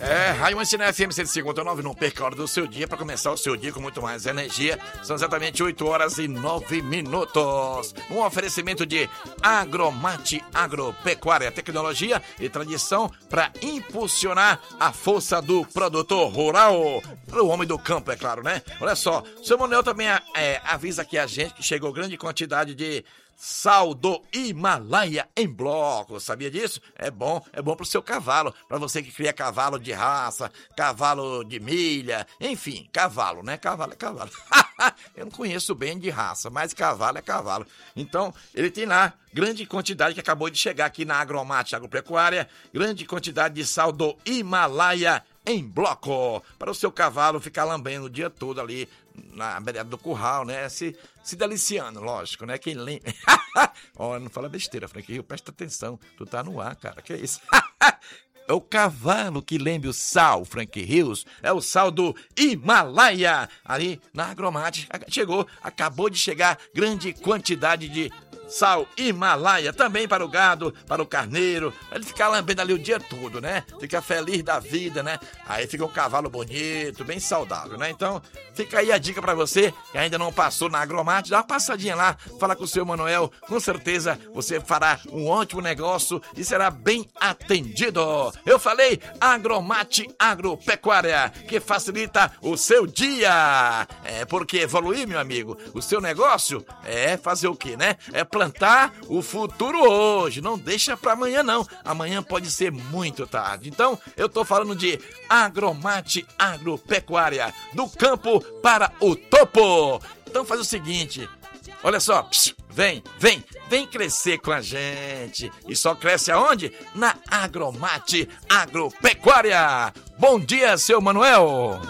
Rádio Mansiné FM 105.9, não perca a hora do seu dia para começar o seu dia com muito mais energia. São exatamente 8 horas e 9 minutos. Um oferecimento de Agromate Agropecuária, tecnologia e tradição para impulsionar a força do produtor rural. Para o homem do campo, é claro, né? Olha só, o seu Manuel também avisa aqui a gente que chegou grande quantidade de sal do Himalaia em bloco, sabia disso? É bom pro seu cavalo, para você que cria cavalo de raça, cavalo de milha, enfim, cavalo, né? Cavalo é cavalo. Eu não conheço bem de raça, mas cavalo é cavalo. Então, ele tem lá grande quantidade que acabou de chegar aqui na Agromate Agropecuária, grande quantidade de sal do Himalaia em bloco, para o seu cavalo ficar lambendo o dia todo ali na beirada do curral, né? Se deliciando, lógico, né? Quem lembra... Ó, não fala besteira, Frank, presta atenção, tu tá no ar, cara, que é isso? É o cavalo que lembra o sal, Frank Rios, é o sal do Himalaia, ali na Agromate, chegou, acabou de chegar grande quantidade de sal Himalaia, também para o gado, para o carneiro, ele fica lambendo ali o dia todo, né? Fica feliz da vida, né? Aí fica um cavalo bonito, bem saudável, né? Então, fica aí a dica para você que ainda não passou na Agromate, dá uma passadinha lá, fala com o seu Manuel, com certeza você fará um ótimo negócio e será bem atendido. Eu falei Agromate Agropecuária, que facilita o seu dia. É porque evoluir, meu amigo, o seu negócio é fazer o quê, né? É plantar o futuro hoje, não deixa para amanhã não, amanhã pode ser muito tarde. Então, eu tô falando de Agromate Agropecuária, do campo para o topo. Então faz o seguinte, olha só, vem crescer com a gente. E só cresce aonde? Na Agromate Agropecuária. Bom dia, seu Manuel.